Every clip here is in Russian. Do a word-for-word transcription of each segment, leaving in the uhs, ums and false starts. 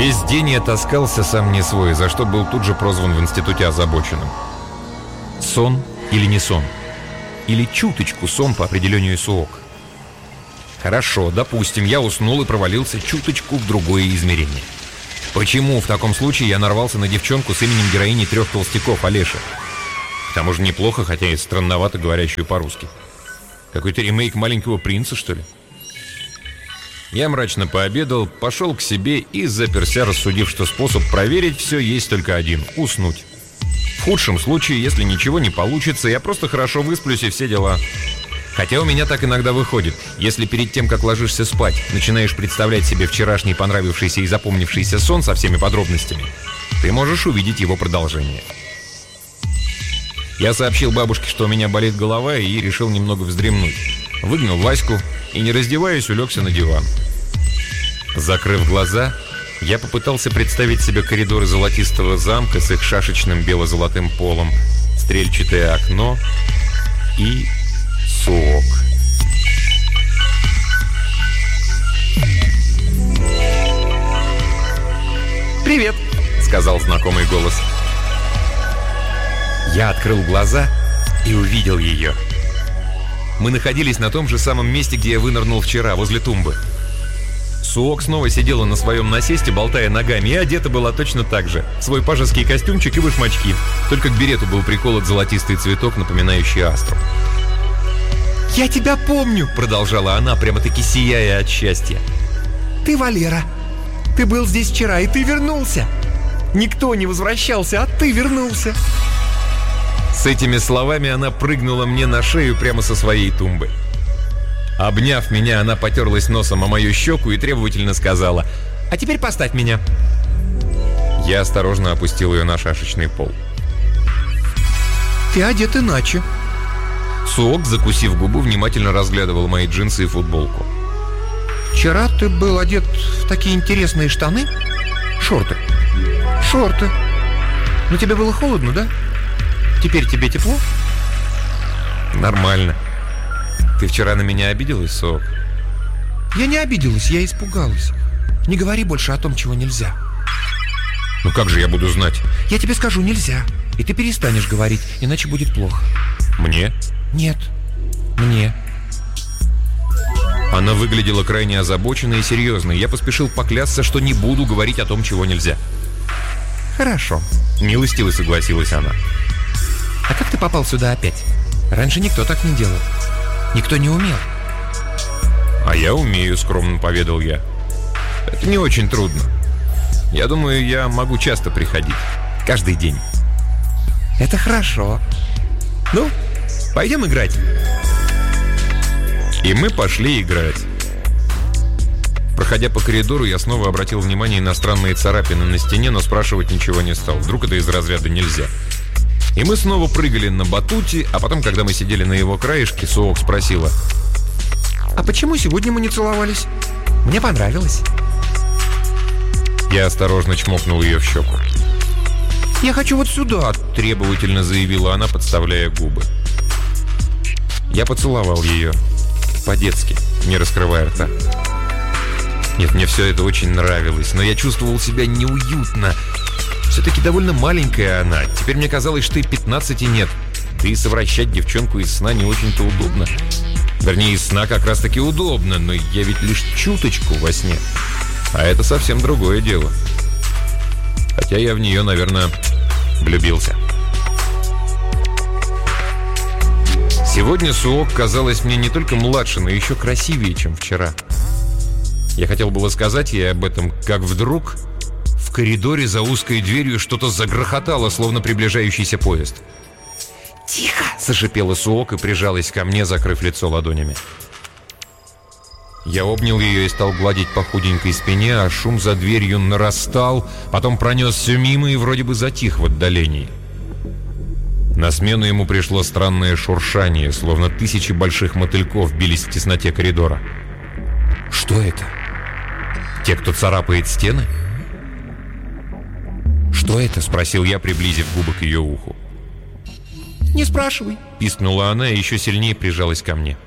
Весь день я таскался сам не свой, за что был тут же прозван в институте озабоченным. Сон или не сон? Или чуточку сон по определению СУОК? Хорошо, допустим, я уснул и провалился чуточку в другое измерение. Почему в таком случае я нарвался на девчонку с именем героини трех толстяков, Олеша? К тому же неплохо, хотя и странновато говорящую по-русски. Какой-то ремейк «Маленького принца», что ли? Я мрачно пообедал, пошел к себе и заперся, рассудив, что способ проверить все есть только один – уснуть. В худшем случае, если ничего не получится, я просто хорошо высплюсь и все дела. Хотя у меня так иногда выходит. Если перед тем, как ложишься спать, начинаешь представлять себе вчерашний понравившийся и запомнившийся сон со всеми подробностями, ты можешь увидеть его продолжение. Я сообщил бабушке, что у меня болит голова, и решил немного вздремнуть. Выгнал Ваську и, не раздеваясь, улегся на диван. Закрыв глаза, я попытался представить себе коридоры золотистого замка с их шашечным бело-золотым полом, стрельчатое окно и СУОК. «Привет», — сказал знакомый голос. Я открыл глаза и увидел ее. Мы находились на том же самом месте, где я вынырнул вчера, возле тумбы. СУОК снова сидела на своем насесте, болтая ногами, и одета была точно так же. В свой пажеский костюмчик и башмачки. Только к берету был приколот золотистый цветок, напоминающий астру. «Я тебя помню», — продолжала она, прямо-таки сияя от счастья. «Ты Валера. Ты был здесь вчера, и ты вернулся. Никто не возвращался, а ты вернулся». С этими словами она прыгнула мне на шею прямо со своей тумбы. Обняв меня, она потерлась носом о мою щеку и требовательно сказала: «А теперь поставь меня». Я осторожно опустил ее на шашечный пол. «Ты одет иначе». СУОК, закусив губу, внимательно разглядывал мои джинсы и футболку. «Вчера ты был одет в такие интересные штаны. Шорты. Шорты. Но тебе было холодно, да? Теперь тебе тепло?» «Нормально. Ты вчера на меня обиделась, СУОК?» «Я не обиделась, я испугалась. Не говори больше о том, чего нельзя». «Ну как же я буду знать?» «Я тебе скажу, нельзя. И ты перестанешь говорить, иначе будет плохо». «Мне?» «Нет, мне». Она выглядела крайне озабоченной и серьезной. Я поспешил поклясться, что не буду говорить о том, чего нельзя. «Хорошо», — милостиво согласилась она. «А как ты попал сюда опять? Раньше никто так не делал. Никто не умел». «А я умею», — скромно поведал я. «Это не очень трудно. Я думаю, я могу часто приходить. Каждый день». «Это хорошо. Ну, пойдем играть». И мы пошли играть. Проходя по коридору, я снова обратил внимание на странные царапины на стене, но спрашивать ничего не стал. Вдруг это из разряда «нельзя». И мы снова прыгали на батуте, а потом, когда мы сидели на его краешке, СУОК спросила: «А почему сегодня мы не целовались? Мне понравилось». Я осторожно чмокнул ее в щеку. «Я хочу вот сюда», — требовательно заявила она, подставляя губы. Я поцеловал ее. По-детски, не раскрывая рта. Нет, мне все это очень нравилось, но я чувствовал себя неуютно. Все-таки довольно маленькая она. Теперь мне казалось, что и пятнадцати нет. Да и совращать девчонку из сна не очень-то удобно. Вернее, из сна как раз-таки удобно, но я ведь лишь чуточку во сне. А это совсем другое дело. Хотя я в нее, наверное, влюбился. Сегодня СУОК казалась мне не только младше, но еще красивее, чем вчера. Я хотел было сказать ей об этом, как вдруг в коридоре за узкой дверью что-то загрохотало, словно приближающийся поезд. «Тихо!» – зашипела СУОК и прижалась ко мне, закрыв лицо ладонями. Я обнял ее и стал гладить по худенькой спине, а шум за дверью нарастал, потом пронесся мимо и вроде бы затих в отдалении. На смену ему пришло странное шуршание, словно тысячи больших мотыльков бились в тесноте коридора. Что это? Те, кто царапает стены? «Что это?» – спросил я, приблизив губы к ее уху. «Не спрашивай», – пискнула она и еще сильнее прижалась ко мне.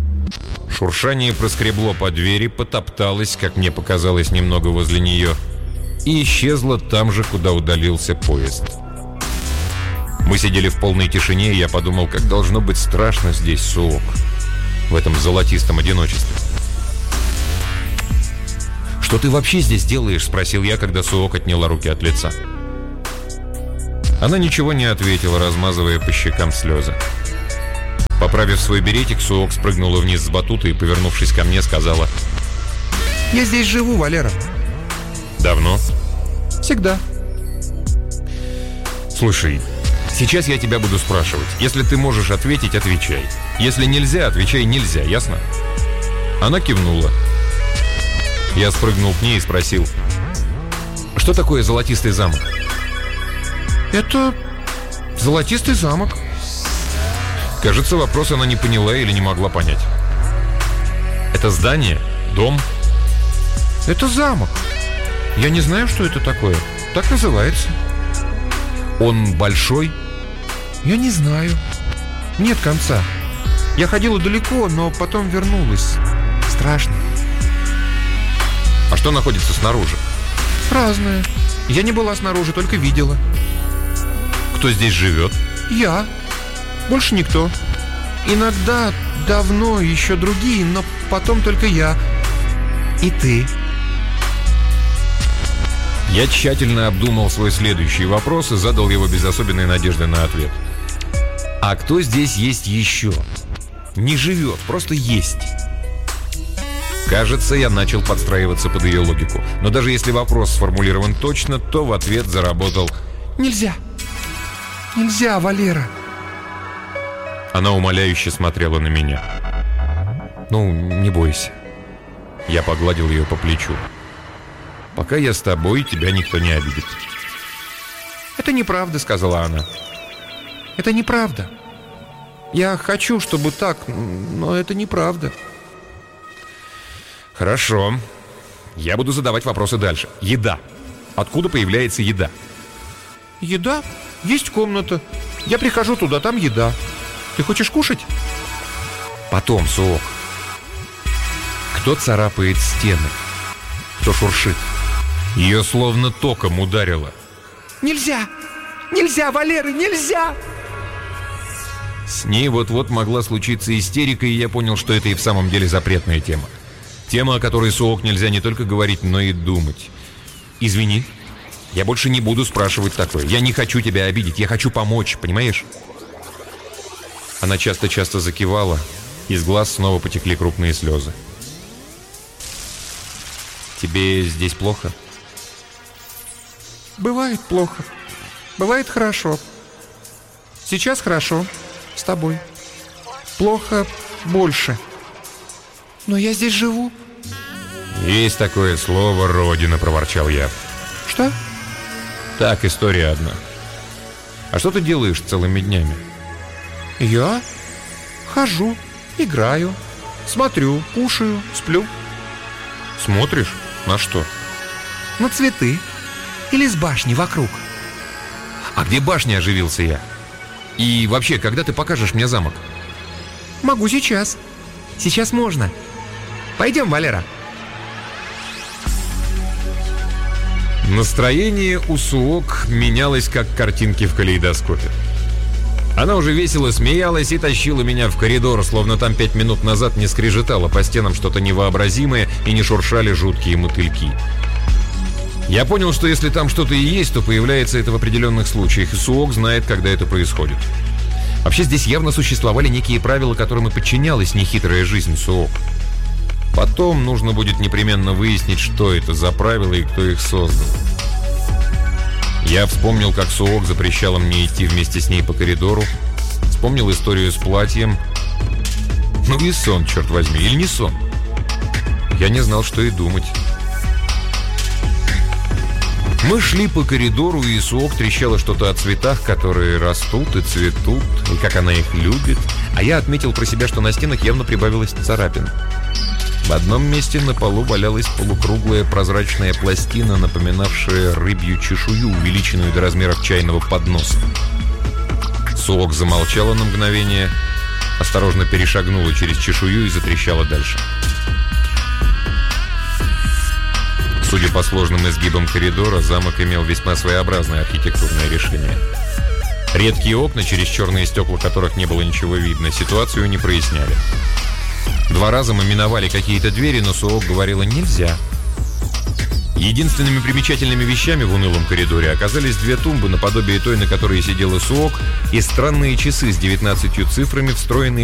Шуршание проскребло по двери, потопталось, как мне показалось, немного возле нее, и исчезла там же, куда удалился поезд. Мы сидели в полной тишине, и я подумал, как должно быть страшно здесь, Суок, в этом золотистом одиночестве. «Что ты вообще здесь делаешь?» — спросил я, когда Суок отняла руки от лица. Она ничего не ответила, размазывая по щекам слезы. Поправив свой беретик, Суок спрыгнула вниз с батута и, повернувшись ко мне, сказала: «Я здесь живу, Валера». «Давно?» «Всегда». «Слушай, сейчас я тебя буду спрашивать. Если ты можешь ответить, отвечай. Если нельзя, отвечай нельзя, ясно?» Она кивнула. Я спрыгнул к ней и спросил: «Что такое Золотистый замок?» «Это Золотистый замок». Кажется, вопрос она не поняла или не могла понять. «Это здание? Дом?» «Это замок. Я не знаю, что это такое. Так называется». «Он большой?» «Я не знаю. Нет конца. Я ходила далеко, но потом вернулась. Страшно». «А что находится снаружи?» «Разное. Я не была снаружи, только видела». «Кто здесь живет?» «Я. Больше никто. Иногда, давно, еще другие, но потом только я. И ты». Я тщательно обдумал свой следующий вопрос и задал его без особенной надежды на ответ. «А кто здесь есть еще? Не живет, просто есть». Кажется, я начал подстраиваться под ее логику. Но даже если вопрос сформулирован точно, то в ответ заработал: «Нельзя. Нельзя, Валера». Она умоляюще смотрела на меня. «Ну, не бойся». Я погладил ее по плечу. «Пока я с тобой, тебя никто не обидит». «Это неправда», — сказала она. «Это неправда. Я хочу, чтобы так, но это неправда». «Хорошо. Я буду задавать вопросы дальше. Еда. Откуда появляется еда?» «Еда? Есть комната. Я прихожу туда, там еда. Ты хочешь кушать?» «Потом, Суок. Кто царапает стены? Кто шуршит?» Ее словно током ударило. «Нельзя! Нельзя, Валера, нельзя!» С ней вот-вот могла случиться истерика, и я понял, что это и в самом деле запретная тема. Тема, о которой, Суок, нельзя не только говорить, но и думать. «Извини, я больше не буду спрашивать такое. Я не хочу тебя обидеть, я хочу помочь, понимаешь?» Она часто-часто закивала, из глаз снова потекли крупные слезы. «Тебе здесь плохо?» «Бывает плохо. Бывает хорошо. Сейчас хорошо. С тобой. Плохо больше. Но я здесь живу». «Есть такое слово «родина», — проворчал я. «Что?» «Так, история одна. А что ты делаешь целыми днями?» «Я хожу, играю, смотрю, кушаю, сплю». «Смотришь? На что?» «На цветы. Или с башни вокруг». «А где башня?» — оживился я. «И вообще, когда ты покажешь мне замок?» «Могу сейчас. Сейчас можно. Пойдем, Валера». Настроение у Суок менялось, как картинки в калейдоскопе. Она уже весело смеялась и тащила меня в коридор, словно там пять минут назад не скрежетало по стенам что-то невообразимое и не шуршали жуткие мотыльки. Я понял, что если там что-то и есть, то появляется это в определенных случаях, и Суок знает, когда это происходит. Вообще здесь явно существовали некие правила, которым и подчинялась нехитрая жизнь Суок. Потом нужно будет непременно выяснить, что это за правила и кто их создал. Я вспомнил, как Суок запрещала мне идти вместе с ней по коридору. Вспомнил историю с платьем. Ну и сон, черт возьми, или не сон? Я не знал, что и думать. Мы шли по коридору, и Суок трещала что-то о цветах, которые растут и цветут, и как она их любит. А я отметил про себя, что на стенах явно прибавилось царапин. В одном месте на полу валялась полукруглая прозрачная пластина, напоминавшая рыбью чешую, увеличенную до размеров чайного подноса. Суок замолчала на мгновение, осторожно перешагнула через чешую и затрещала дальше. Судя по сложным изгибам коридора, замок имел весьма своеобразное архитектурное решение. Редкие окна, через черные стекла которых не было ничего видно, ситуацию не проясняли. Два раза мы миновали какие-то двери, но Суок говорила «нельзя». Единственными примечательными вещами в унылом коридоре оказались две тумбы, наподобие той, на которой сидела Суок, и странные часы с девятнадцатью цифрами, встроенные